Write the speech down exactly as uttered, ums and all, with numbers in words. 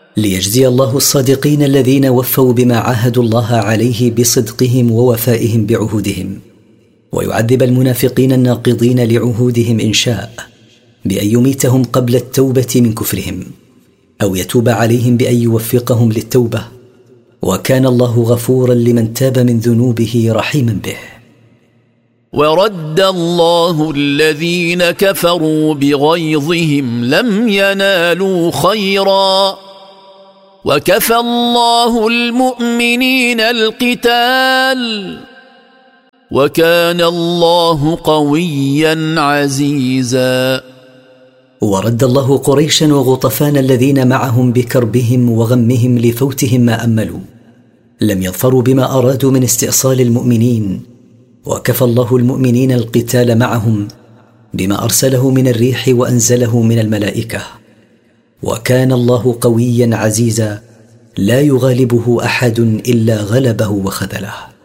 ليجزي الله الصادقين الذين وفوا بما عاهدوا الله عليه بصدقهم ووفائهم بعهودهم، ويعذب المنافقين الناقضين لعهودهم إن شاء بأن يميتهم قبل التوبة من كفرهم، أو يتوب عليهم بأن يوفقهم للتوبة، وكان الله غفورا لمن تاب من ذنوبه رحيما به. ورد الله الذين كفروا بغيظهم لم ينالوا خيرا وكفى الله المؤمنين القتال وكان الله قويا عزيزا. ورد الله قريشا وغطفان الذين معهم بكربهم وغمهم لفوتهم ما أملوا، لم يظفروا بما أرادوا من استئصال المؤمنين، وكفى الله المؤمنين القتال معهم بما أرسله من الريح وأنزله من الملائكة، وكان الله قويا عزيزا لا يغالبه أحد إلا غلبه وخذله.